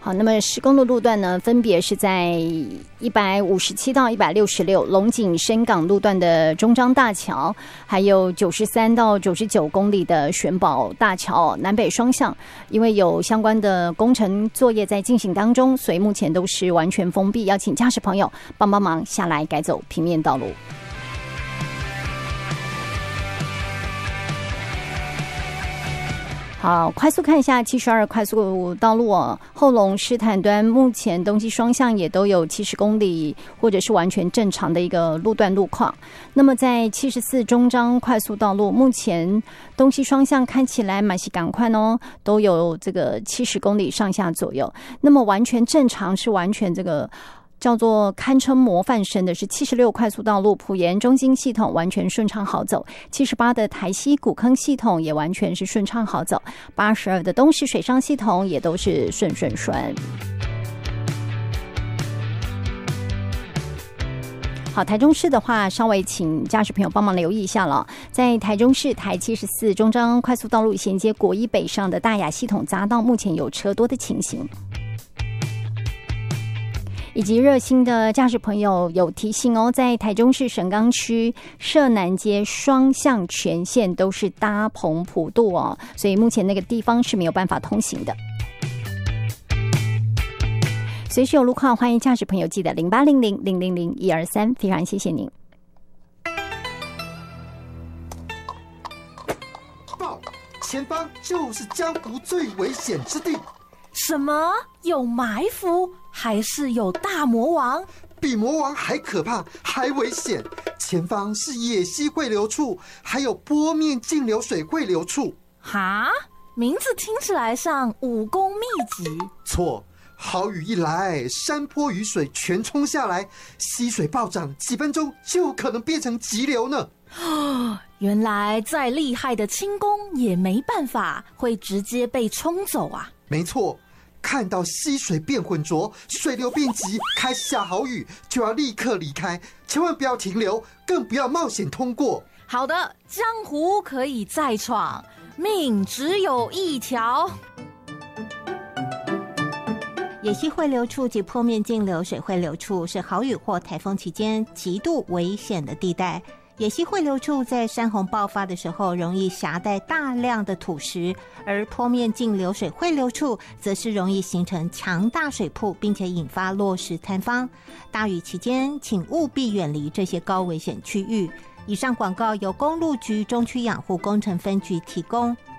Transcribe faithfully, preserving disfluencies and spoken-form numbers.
好，那么施工的路段呢，分别是在一百五十七到一百六十六龙井深港路段的中彰大桥，还有九十三到九十九公里的玄宝大桥南北双向，因为有相关的工程作业在进行当中，所以目前都是完全封闭，要请驾驶朋友帮帮忙下来改走平面道路。好，快速看一下七十二快速道路哦，后龙狮潭端目前东西双向也都有七十公里或者是完全正常的一个路段路况。那么在七十四中彰快速道路，目前东西双向看起来蛮是赶快哦，都有这个七十公里上下左右。那么完全正常是完全这个叫做堪称模范生的是七十六快速道路埔盐中兴系统完全顺畅好走，七十八的台西古坑系统也完全是顺畅好走，八十二的东势水上系统也都是顺顺顺。好，台中市的话，稍微请驾驶朋友帮忙留意一下了。在台中市台七十四中彰快速道路衔接国一北上的大雅系统匝道，目前有车多的情形。以及热心的驾驶朋友有提醒哦，在台中市神冈区社南街双向全线都是搭棚普渡哦，所以目前那个地方是没有办法通行的。随时有路况，欢迎驾驶朋友记得零八零零零零零一二三，非常谢谢您。 报，前方就是江湖最危险之地。 什么？有埋伏？还是有大魔王？ 比魔王还可怕，还危险。前方是野溪汇流处，还有波面径流水汇流处。 哈，名字听起来像武功秘籍。 错，豪雨一来，山坡雨水全冲下来，溪水暴涨，几分钟就可能变成急流呢。 原来再厉害的轻功也没办法，会直接被冲走啊。 没错，看到溪水变浑浊，水流变急，开始下豪雨，就要立刻离开，千万不要停留，更不要冒险通过。 好的，江湖可以再闯，命只有一条。 野溪汇流处及坡面径流水汇流处是豪雨或台风期间极度危险的地带。野溪汇流处在山洪爆发的时候容易携带大量的土石，而坡面径流水汇流处则是容易形成强大水瀑，并且引发落石坍方。大雨期间请务必远离这些高危险区域。以上广告由公路局中区养护工程分局提供。